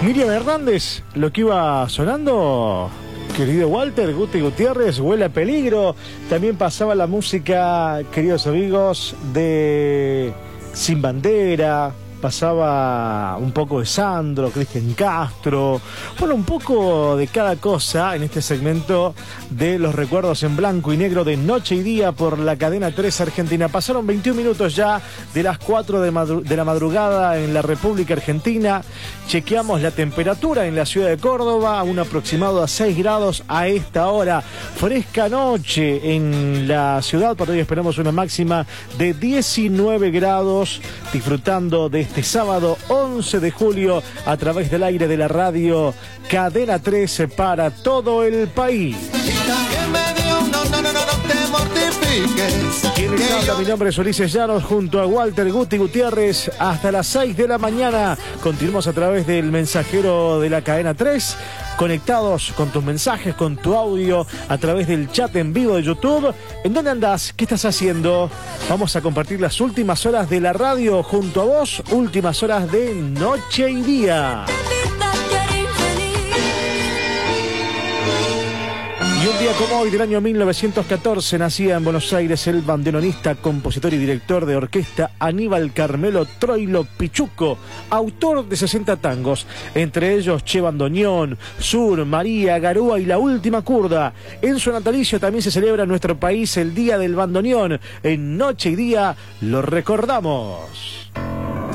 Miriam Hernández, lo que iba sonando, querido Walter, Guti Gutiérrez, Huele a Peligro. También pasaba la música, queridos amigos, de Sin Bandera. Pasaba un poco de Sandro, Cristian Castro, bueno, un poco de cada cosa en este segmento de los recuerdos en blanco y negro de Noche y Día por la cadena 3 Argentina. Pasaron 21 minutos ya de las 4 de la madrugada en la República Argentina. Chequeamos la temperatura en la ciudad de Córdoba, un aproximado a 6 grados a esta hora. Fresca noche en la ciudad, por hoy esperamos una máxima de 19 grados, disfrutando de este sábado 11 de julio a través del aire de la radio Cadena 13 para todo el país. ¿Quién les habla? Mi nombre es Ulises Llanos junto a Walter Guti Gutiérrez hasta las 6 de la mañana. Continuamos a través del mensajero de la Cadena 3, conectados con tus mensajes, con tu audio, a través del chat en vivo de YouTube. ¿En dónde andás? ¿Qué estás haciendo? Vamos a compartir las últimas horas de la radio junto a vos, últimas horas de Noche y Día. Y un día como hoy del año 1914 nacía en Buenos Aires el bandoneonista, compositor y director de orquesta Aníbal Carmelo Troilo Pichuco, autor de 60 tangos, entre ellos Che Bandoneón, Sur, María, Garúa y La Última Curda. En su natalicio también se celebra en nuestro país el Día del Bandoneón. En Noche y Día lo recordamos.